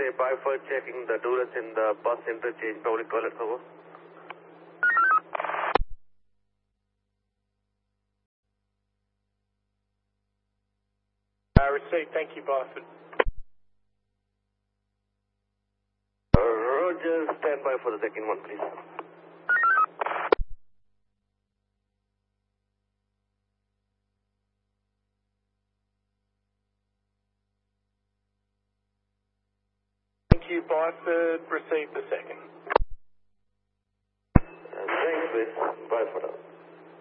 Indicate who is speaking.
Speaker 1: say bye for checking the toilets in the bus interchange, public toilets, over.
Speaker 2: Received, thank you, Byford.
Speaker 1: Roger, stand by for the second one, please.
Speaker 2: Thank you, Byford. Received the second.
Speaker 1: Thanks, please. Bye for now.